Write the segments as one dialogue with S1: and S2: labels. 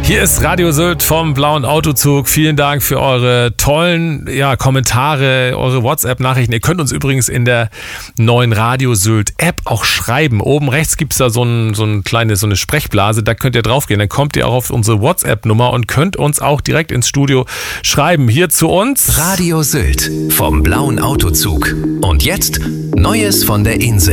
S1: Hier ist Radio Sylt vom Blauen Autozug. Vielen Dank für eure tollen Kommentare, eure WhatsApp-Nachrichten. Ihr könnt uns übrigens in der neuen Radio Sylt App auch schreiben. Oben rechts gibt es da so eine Sprechblase, da könnt ihr draufgehen. Dann kommt ihr auch auf unsere WhatsApp-Nummer und könnt uns auch direkt ins Studio schreiben. Hier zu uns
S2: Radio Sylt vom Blauen Autozug. Und jetzt Neues von der Insel.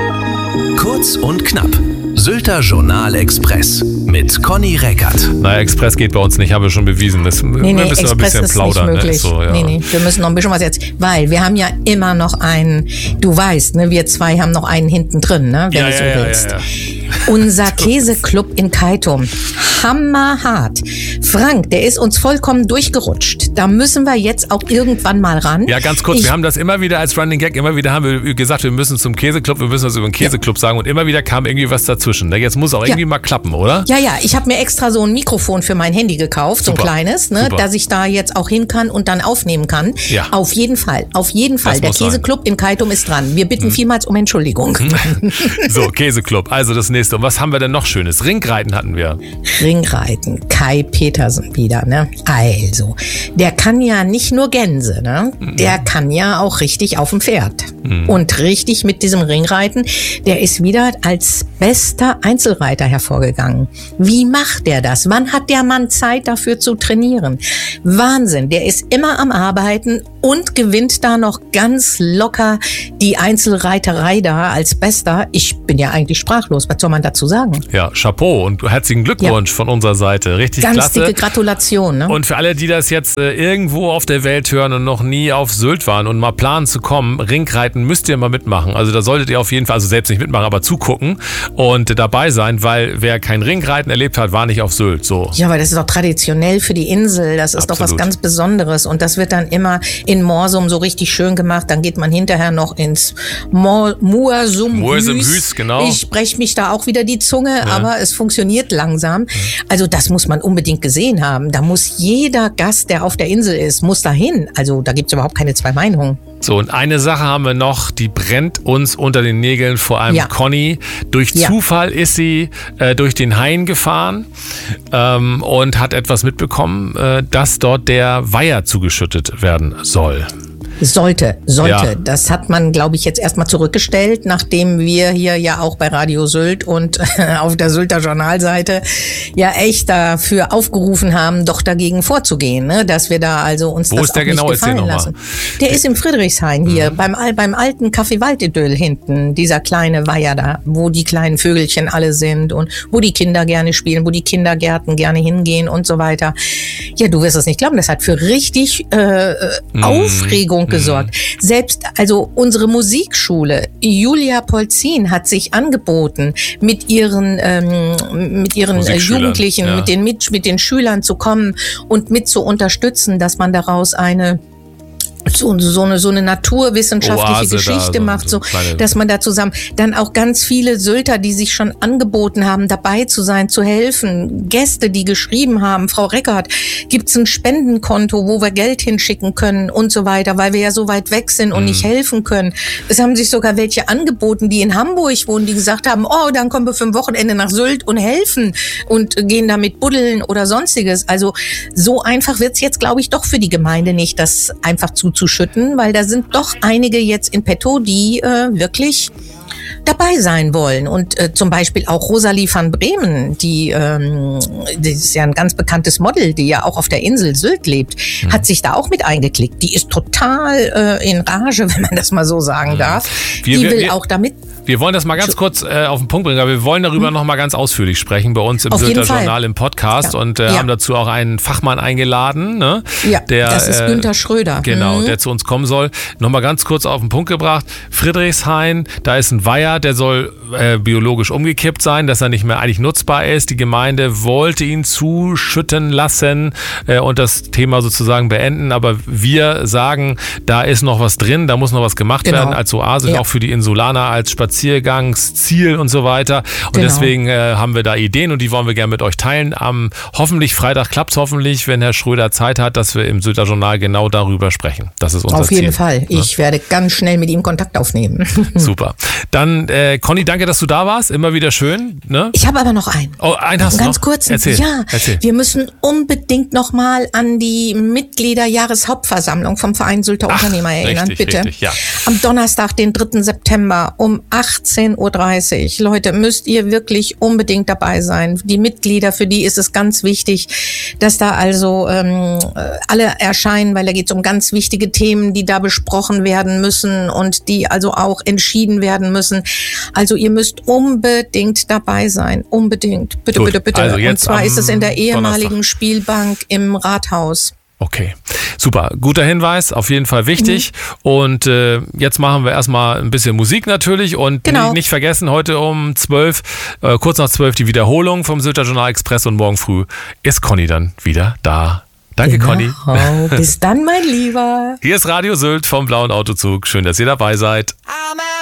S2: Kurz und knapp. Sylter Journal Express mit Conny Reckert.
S1: Naja, Express geht bei uns nicht, haben wir schon bewiesen. Wir müssen
S3: Express
S1: ein bisschen
S3: ist
S1: plaudern.
S3: nicht möglich.
S1: Ne? So, ja.
S3: Nee, wir müssen noch ein bisschen was jetzt, weil wir haben ja immer noch einen, du weißt, ne, wir zwei haben noch einen hinten drin, ne, wenn du so willst. Ja. Unser Käseclub in Keitum. Hammerhart. Frank, der ist uns vollkommen durchgerutscht. Da müssen wir jetzt auch irgendwann mal ran.
S1: Ja, ganz kurz, wir haben das immer wieder als Running Gag, immer wieder haben wir gesagt, wir müssen zum Käseclub, wir müssen was über den Käseclub sagen und immer wieder kam irgendwie was dazwischen. Jetzt muss auch irgendwie mal klappen, oder?
S3: Ja, ich habe mir extra so ein Mikrofon für mein Handy gekauft, so ein kleines, ne, dass ich da jetzt auch hin kann und dann aufnehmen kann. Ja. Auf jeden Fall. Der Käseclub in Keitum ist dran. Wir bitten vielmals um Entschuldigung.
S1: So, Käseclub, also das nächste. Und was haben wir denn noch Schönes? Ringreiten hatten wir.
S3: Ringreiten, Kai Petersen wieder, ne? Also, der kann ja nicht nur Gänse, ne? Der kann ja auch richtig auf dem Pferd. Und richtig mit diesem Ringreiten, der ist wieder als bester Einzelreiter hervorgegangen. Wie macht der das? Wann hat der Mann Zeit dafür zu trainieren? Wahnsinn, der ist immer am Arbeiten und gewinnt da noch ganz locker die Einzelreiterei da als Bester. Ich bin ja eigentlich sprachlos, was soll man dazu sagen?
S1: Ja, Chapeau und herzlichen Glückwunsch von unserer Seite. Richtig
S3: ganz
S1: klasse.
S3: Ganz dicke Gratulation. Ne?
S1: Und für alle, die das jetzt irgendwo auf der Welt hören und noch nie auf Sylt waren und mal planen zu kommen, Ringreiten müsst ihr mal mitmachen. Also da solltet ihr auf jeden Fall, also selbst nicht mitmachen, aber zugucken und dabei sein, weil wer kein Ringreiten erlebt hat, war nicht auf Sylt. So.
S3: Ja, aber das ist doch traditionell für die Insel. Das ist doch was ganz Besonderes. Und das wird dann immer in Morsum so richtig schön gemacht. Dann geht man hinterher noch ins Mursumhüs.
S1: Genau.
S3: Ich breche mich da auch wieder die Zunge, aber es funktioniert langsam. Also das muss man unbedingt gesehen haben. Da muss jeder Gast, der auf der Insel ist, muss da hin. Also da gibt es überhaupt keine zwei Meinungen.
S1: So, und eine Sache haben wir noch, die brennt uns unter den Nägeln, vor allem Conny. Durch Zufall ist sie durch den Hain gefahren und hat etwas mitbekommen, dass dort der Weiher zugeschüttet werden soll.
S3: Sollte. Ja. Das hat man, glaube ich, jetzt erstmal zurückgestellt, nachdem wir hier ja auch bei Radio Sylt und auf der Sylter Journalseite ja echt dafür aufgerufen haben, doch dagegen vorzugehen, ne? Dass wir da also uns
S1: Wo
S3: das
S1: ist der
S3: auch nicht
S1: genau
S3: gefallen lassen. Der ist im Friedrichshain hier, beim alten Café Waldidyll hinten, dieser kleine Weiher da, wo die kleinen Vögelchen alle sind und wo die Kinder gerne spielen, wo die Kindergärten gerne hingehen und so weiter. Ja, du wirst es nicht glauben, das hat für richtig Aufregung gesorgt. Selbst, also unsere Musikschule, Julia Polzin, hat sich angeboten, mit ihren Jugendlichen, mit den Schülern zu kommen und mit zu unterstützen, dass man daraus so eine naturwissenschaftliche
S1: Oase
S3: Geschichte macht, so dass man da zusammen, dann auch ganz viele Sylter, die sich schon angeboten haben, dabei zu sein, zu helfen, Gäste, die geschrieben haben, Frau Reckert, gibt's ein Spendenkonto, wo wir Geld hinschicken können und so weiter, weil wir ja so weit weg sind und nicht helfen können. Es haben sich sogar welche angeboten, die in Hamburg wohnen, die gesagt haben, dann kommen wir für ein Wochenende nach Sylt und helfen und gehen damit buddeln oder sonstiges. Also so einfach wird's jetzt, glaube ich, doch für die Gemeinde nicht, das einfach zuzuschütten, weil da sind doch einige jetzt in petto, die wirklich dabei sein wollen. Und zum Beispiel auch Rosalie van Bremen, die ist ja ein ganz bekanntes Model, die ja auch auf der Insel Sylt lebt, hat sich da auch mit eingeklickt. Die ist total in Rage, wenn man das mal so sagen darf. Die will auch damit...
S1: Wir wollen das mal ganz kurz auf den Punkt bringen, aber wir wollen darüber noch mal ganz ausführlich sprechen bei uns im Sylter Journal im Podcast und haben dazu auch einen Fachmann eingeladen. Ne?
S3: Ja, das ist Günther Schröder.
S1: Genau, der zu uns kommen soll. Noch mal ganz kurz auf den Punkt gebracht. Friedrichshain, da ist ein Weiher, der soll biologisch umgekippt sein, dass er nicht mehr eigentlich nutzbar ist. Die Gemeinde wollte ihn zuschütten lassen und das Thema sozusagen beenden, aber wir sagen, da ist noch was drin, da muss noch was gemacht werden als Oase, auch für die Insulaner, als Spaziergang Spaziergangsziel und so weiter. Und deswegen haben wir da Ideen und die wollen wir gerne mit euch teilen. Am hoffentlich Freitag klappt es hoffentlich, wenn Herr Schröder Zeit hat, dass wir im Sylter Journal genau darüber sprechen. Das ist unser Ziel.
S3: Auf jeden Fall. Ich werde ganz schnell mit ihm Kontakt aufnehmen.
S1: Super. Dann, Conny, danke, dass du da warst. Immer wieder schön. Ne?
S3: Ich habe aber noch einen.
S1: Oh, einen hast du
S3: ganz
S1: noch?
S3: Kurz.
S1: Erzähl.
S3: Ja,
S1: Erzähl.
S3: Wir müssen unbedingt nochmal an die Mitgliederjahreshauptversammlung vom Verein Sylter Unternehmer erinnern.
S1: Richtig,
S3: bitte.
S1: richtig, ja.
S3: Am Donnerstag, den 3. September um 18.30 Uhr. Leute, müsst ihr wirklich unbedingt dabei sein. Die Mitglieder, für die ist es ganz wichtig, dass da also alle erscheinen, weil da geht es um ganz wichtige Themen, die da besprochen werden müssen und die also auch entschieden werden müssen. Also ihr müsst unbedingt dabei sein. Unbedingt. Bitte,
S1: Gut,
S3: bitte.
S1: also
S3: Und zwar ist es in der ehemaligen
S1: Donnerstag.
S3: Spielbank im Rathaus.
S1: Okay, super. Guter Hinweis, auf jeden Fall wichtig. Und jetzt machen wir erstmal ein bisschen Musik natürlich und nicht vergessen, heute um 12, kurz nach 12 die Wiederholung vom Sylter Journal Express und morgen früh ist Conny dann wieder da. Danke, Conny.
S3: Bis dann, mein Lieber.
S1: Hier ist Radio Sylt vom Blauen Autozug. Schön, dass ihr dabei seid.